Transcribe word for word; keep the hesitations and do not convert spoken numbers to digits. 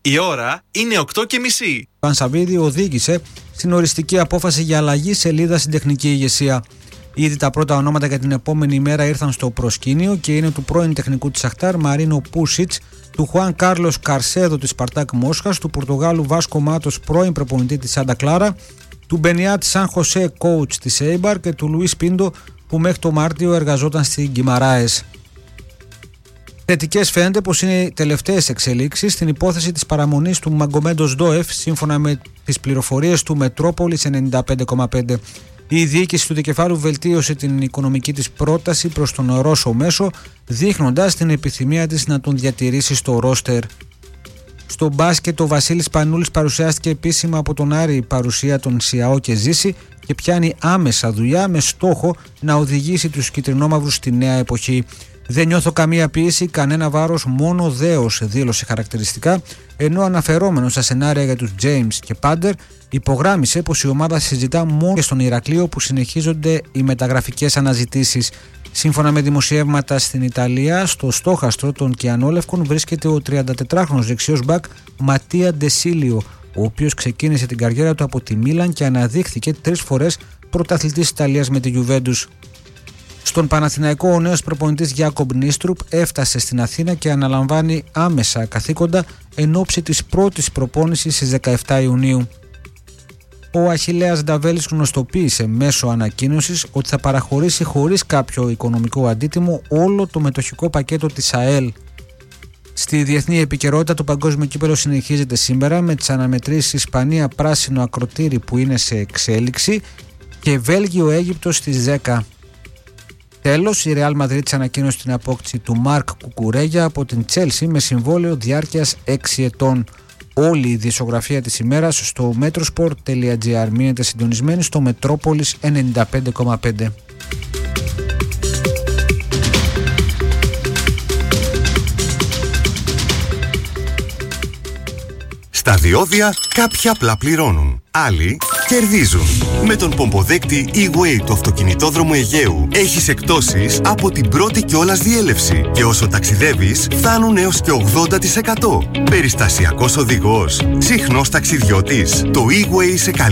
Η ώρα είναι οκτώ και μισή. Ο Ανσαβίδη οδήγησε στην οριστική απόφαση για αλλαγή σελίδα στην τεχνική ηγεσία. Ήδη τα πρώτα ονόματα για την επόμενη ημέρα ήρθαν στο προσκήνιο και είναι του πρώην τεχνικού της Σαχτάρ Μαρίνο Πούσιτς, του Χουάν Κάρλος Καρσέδο της Σπαρτάκ Μόσχας, του Πορτογάλου Βάσκο Μάτος, πρώην προπονητή της Σάντα Κλάρα, του Μπενιάτ Σαν Χωσέ, coach της Έιμπαρ, και του Λουίς Πίντο, που μέχρι το Μάρτιο εργαζόταν στην Γκιμαράες. Θετικές φαίνεται πως είναι οι τελευταίες εξελίξεις στην υπόθεση της παραμονής του Μαγκομέντος Ντόεφ, σύμφωνα με τις πληροφορίες του Μετρόπολης ενενήντα πέντε κόμμα πέντε. Η διοίκηση του δικεφάλου βελτίωσε την οικονομική της πρόταση προς τον Ρώσο μέσο, δείχνοντας την επιθυμία της να τον διατηρήσει στο ρόστερ. Στο μπάσκετ, ο Βασίλης Πανούλης παρουσιάστηκε επίσημα από τον Άρη, παρουσία των Σιαό και Ζήση, και πιάνει άμεσα δουλειά με στόχο να οδηγήσει τους κυτρινόμαυρους στη νέα εποχή. «Δεν νιώθω καμία πίεση, κανένα βάρος, μόνο δέος», δήλωσε χαρακτηριστικά, ενώ αναφερόμενος στα σενάρια για τους James και Πάντερ, υπογράμμισε πως η ομάδα συζητά μόνο και στον Ηρακλείο, που συνεχίζονται οι μεταγραφικές αναζητήσεις. Σύμφωνα με δημοσιεύματα στην Ιταλία, στο στόχαστρο των Κιανόλευκων βρίσκεται ο τριαντατετράχρονος δεξιός μπακ Ματία Ντεσίλιο, ο οποίος ξεκίνησε την καριέρα του από τη Μίλαν και αναδείχθηκε τρεις φορές πρωταθλητής Ιταλίας με τη Γιουβέντους. Στον Παναθηναϊκό, ο νέος προπονητής Γιάκομπ Νίστρουπ έφτασε στην Αθήνα και αναλαμβάνει άμεσα καθήκοντα εν ώψη της πρώτης προπόνησης στις δεκαεφτά Ιουνίου. Ο Αχιλλέας Νταβέλης γνωστοποίησε μέσω ανακοίνωσης ότι θα παραχωρήσει χωρίς κάποιο οικονομικό αντίτιμο όλο το μετοχικό πακέτο της ΑΕΛ. Στη διεθνή επικαιρότητα, το παγκόσμιο κύπελλο συνεχίζεται σήμερα με τις αναμετρήσεις Ισπανία πράσινο ακροτήρι που είναι σε εξέλιξη και Βέλγιο-Αίγυπτος στις δέκα. Τέλος, η Ρεάλ Μαδρίτης ανακοίνωσε την απόκτηση του Μάρκ Κουκουρέγια από την Τσέλσι με συμβόλαιο διάρκειας έξι ετών. Όλη η δισκογραφία της ημέρας στο metrosport τελεία gr. Μείνετε συντονισμένοι στο Μετρόπολης ενενήντα πέντε κόμμα πέντε. Στα διόδια κάποιοι απλά πληρώνουν, άλλοι κερδίζουν. Με τον πομποδέκτη E-Way του αυτοκινητόδρομου Αιγαίου έχεις εκπτώσεις από την πρώτη κιόλας διέλευση και όσο ταξιδεύεις φτάνουν έως και ογδόντα τοις εκατό. Περιστασιακός οδηγός, συχνός ταξιδιώτης, το E-Way σε καλή